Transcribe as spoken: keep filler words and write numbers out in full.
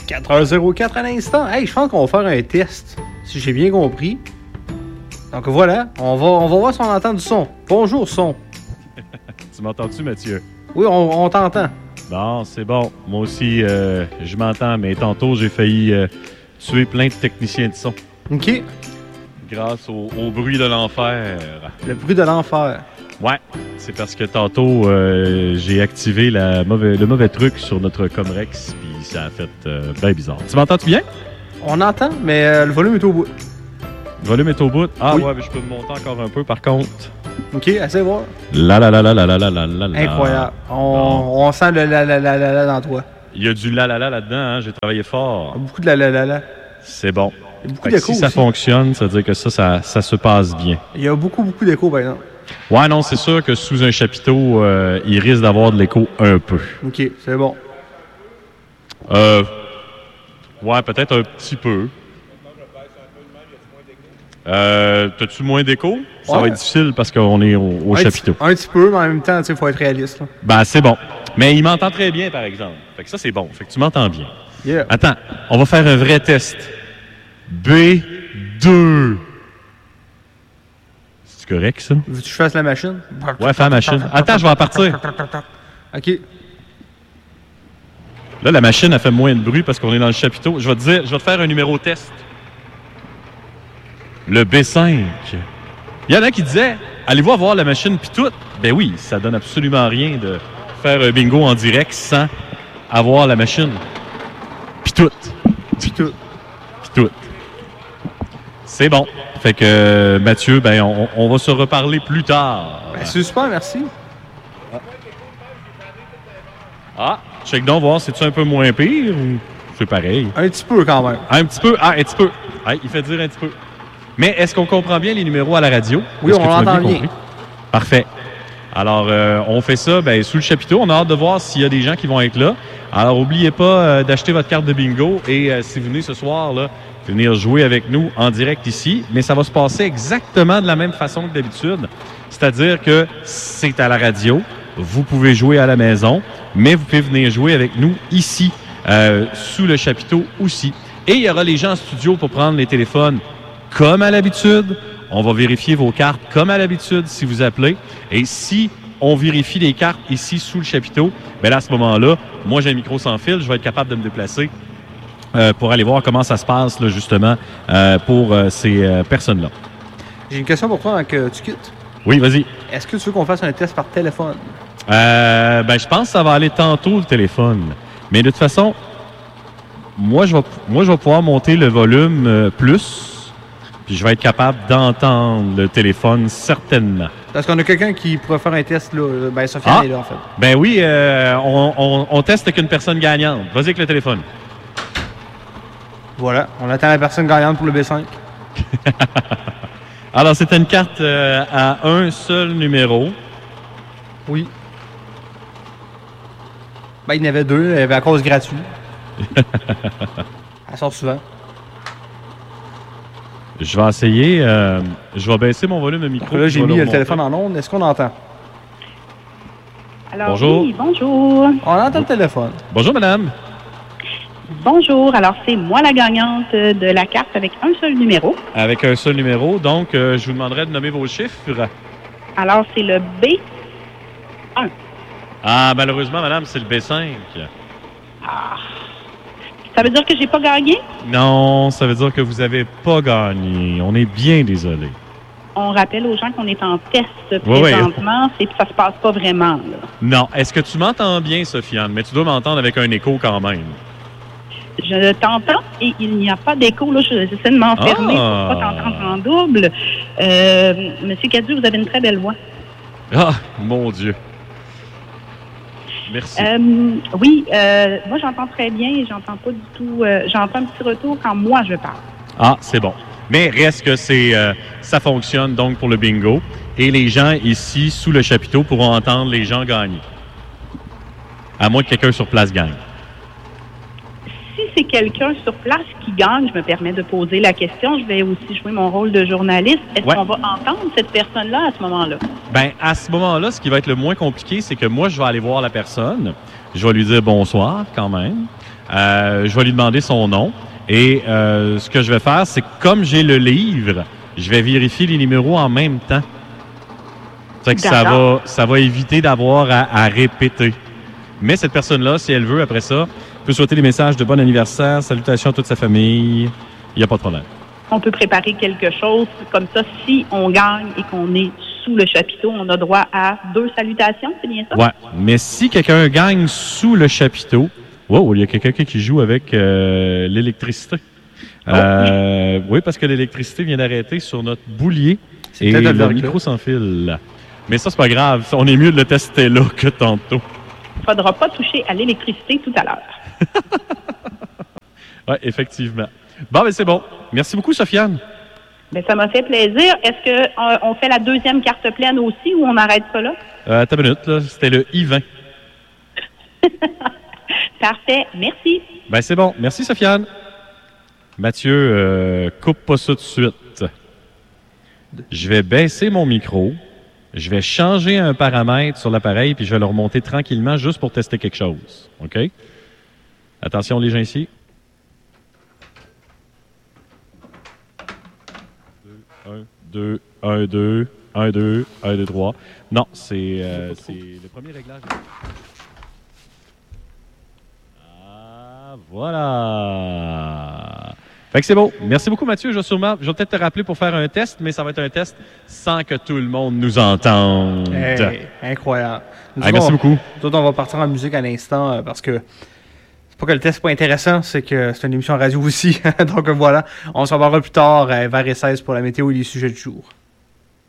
quatre heures zéro quatre à l'instant. Hey, je pense qu'on va faire un test, si j'ai bien compris. Donc voilà, on va, on va voir si on entend du son. Bonjour, son. Tu m'entends-tu, Mathieu? Oui, on, on t'entend. Bon, c'est bon. Moi aussi, euh, je m'entends, mais tantôt, j'ai failli euh, tuer plein de techniciens de son. OK. Grâce au, au bruit de l'enfer. Le bruit de l'enfer. Ouais, c'est parce que tantôt, euh, j'ai activé la mauvais, le mauvais truc sur notre Comrex, puis ça a fait euh, bien bizarre. Tu m'entends-tu bien? On entend, mais euh, le volume est au bout. Le volume est au bout. Ah oui. Ouais, mais je peux me monter encore un peu, par contre. OK, assez voir. La la la la la la la la la la. Incroyable. On, bon. on sent le la la la la la dans toi. Il y a du la la la là-dedans, hein? J'ai travaillé fort. Beaucoup de la la la la. C'est bon. Il y a beaucoup d'écho si ça aussi. fonctionne, ça veut dire que ça, ça, ça se passe bien. Il y a beaucoup, beaucoup d'écho, par exemple. Ouais, non, c'est sûr que sous un chapiteau, euh, il risque d'avoir de l'écho un peu. OK, c'est bon. Euh, ouais, peut-être un petit peu. Euh, t'as-tu moins d'écho? Ça Ouais. va être difficile parce qu'on est au, au un chapiteau. Petit, un petit peu, mais en même temps, il faut être réaliste. Là. Ben, c'est bon. Mais il m'entend très bien, par exemple. Fait que ça, c'est bon. Fait que tu m'entends bien. Yeah. Attends, on va faire un vrai test. B deux. C'est correct, ça? Veux-tu que je fasse la machine? Ouais, fais la machine. Attends, je vais en partir. OK. Là, la machine a fait moins de bruit parce qu'on est dans le chapiteau. Je vais te dire, je vais te faire un numéro test. Le B cinq. Il y en a qui disaient, allez-vous avoir la machine pis tout? Ben oui, ça donne absolument rien de faire un bingo en direct sans avoir la machine. Pis tout. Pis tout. Pis tout. C'est bon. Fait que, euh, Mathieu, ben, on, on va se reparler plus tard. Ben, c'est super, merci. Ah, check donc voir, c'est-tu un peu moins pire ou c'est pareil? Un petit peu quand même. Un petit peu, ah, un petit peu. Ah, il fait dire un petit peu. Mais est-ce qu'on comprend bien les numéros à la radio? Oui, Est-ce on que tu m'as l'entend bien. compris? Parfait. Alors, euh, on fait ça ben, sous le chapiteau. On a hâte de voir s'il y a des gens qui vont être là. Alors, n'oubliez pas euh, d'acheter votre carte de bingo. Et euh, si vous venez ce soir, là, venir jouer avec nous en direct ici. Mais ça va se passer exactement de la même façon que d'habitude. C'est-à-dire que c'est à la radio. Vous pouvez jouer à la maison. Mais vous pouvez venir jouer avec nous ici, euh, sous le chapiteau aussi. Et il y aura les gens en studio pour prendre les téléphones comme à l'habitude. On va vérifier vos cartes comme à l'habitude si vous appelez. Et si on vérifie les cartes ici sous le chapiteau, bien là, à ce moment-là, moi, j'ai un micro sans fil. Je vais être capable de me déplacer euh, pour aller voir comment ça se passe, là, justement, euh, pour euh, ces euh, personnes-là. J'ai une question pour toi avant que tu quittes. Oui, vas-y. Est-ce que tu veux qu'on fasse un test par téléphone? Euh, ben, je pense que ça va aller tantôt, le téléphone. Mais de toute façon, moi, je vais, moi, je vais pouvoir monter le volume euh, plus. Puis je vais être capable d'entendre le téléphone, certainement. Parce qu'on a quelqu'un qui pourrait faire un test, là. Ben, Sofiane Ah. est là, en fait. Ben oui, euh, on, on, on teste qu'une personne gagnante. Vas-y avec le téléphone. Voilà, on attend la personne gagnante pour le B cinq. Alors, c'était une carte euh, à un seul numéro. Oui. Ben, il y en avait deux, il y avait à cause gratuite. Elle sort souvent. Je vais essayer. Euh, je vais baisser mon volume de micro. Là, j'ai je vais mis le remonter. téléphone en onde. Est-ce qu'on entend? Alors, Bonjour. oui, bonjour. On entend le téléphone. Bonjour, madame. Bonjour. Alors, c'est moi la gagnante de la carte avec un seul numéro. Avec un seul numéro. Donc, euh, je vous demanderai de nommer vos chiffres. Alors, c'est le B un. Ah, malheureusement, madame, c'est le B cinq. Ah. Ça veut dire que j'ai pas gagné? Non, ça veut dire que vous n'avez pas gagné. On est bien désolé. On rappelle aux gens qu'on est en test Oui, présentement. C'est que ça se passe pas vraiment, là. Non. Est-ce que tu m'entends bien, Sofiane? Mais tu dois m'entendre avec un écho quand même. Je t'entends et il n'y a pas d'écho. Là, je- j'essaie de m'enfermer Ah. pour pas t'entendre en double. Euh, Monsieur Cadieux, vous avez une très belle voix. Ah, mon Dieu. Merci. Euh, oui, euh, moi j'entends très bien et j'entends pas du tout. Euh, j'entends un petit retour quand moi je parle. Ah, c'est bon. Mais reste que c'est, euh, ça fonctionne donc pour le bingo. Et les gens ici, sous le chapiteau, pourront entendre les gens gagner. À moins que quelqu'un sur place gagne. Si c'est quelqu'un sur place qui gagne, je me permets de poser la question. Je vais aussi jouer mon rôle de journaliste. Est-ce Ouais. qu'on va entendre cette personne-là à ce moment-là? Ben, à ce moment-là, ce qui va être le moins compliqué, c'est que moi, je vais aller voir la personne. Je vais lui dire bonsoir, quand même. Euh, je vais lui demander son nom. Et euh, ce que je vais faire, c'est que comme j'ai le livre, je vais vérifier les numéros en même temps. Ça fait que ça va, ça va éviter d'avoir à, à répéter. Mais cette personne-là, si elle veut, après ça, peut souhaiter des messages de bon anniversaire, salutations à toute sa famille. Il n'y a pas de problème. On peut préparer quelque chose. Comme ça, si on gagne et qu'on est sous le chapiteau, on a droit à deux salutations, c'est bien ça? Ouais. Mais si quelqu'un gagne sous le chapiteau, wow, il y a quelqu'un qui joue avec euh, l'électricité. Oh. Euh, oui, parce que l'électricité vient d'arrêter sur notre boulier c'est et le verglas. Micro s'enfile. Mais ça, c'est pas grave. On est mieux de le tester là que tantôt. Il ne faudra pas toucher à l'électricité tout à l'heure. Oui, effectivement. Bon, ben c'est bon. Merci beaucoup, Sofiane. Ben, ça m'a fait plaisir. Est-ce qu'on euh, fait la deuxième carte pleine aussi ou on arrête ça là? Euh, attends une minute, là. C'était le I vingt. Parfait. Merci. Ben c'est bon. Merci, Sofiane. Mathieu, euh, coupe pas ça tout de suite. Je vais baisser mon micro. Je vais changer un paramètre sur l'appareil puis je vais le remonter tranquillement juste pour tester quelque chose. OK? Attention, les gens ici. un, deux, un, deux, un, deux, un, deux, trois. Non, c'est, euh, c'est le premier réglage. Ah, voilà. Fait que c'est beau. Merci beaucoup, Mathieu. Je vais sûrement, je vais peut-être te rappeler pour faire un test, mais ça va être un test sans que tout le monde nous entende. Hey, incroyable. Hey, merci on, beaucoup. Nous autres, on va partir en musique à l'instant euh, parce que c'est pas que le test n'est pas intéressant, c'est que c'est une émission radio aussi. Donc voilà, on s'en reparlera plus tard euh, vers seize pour la météo et les sujets du jour.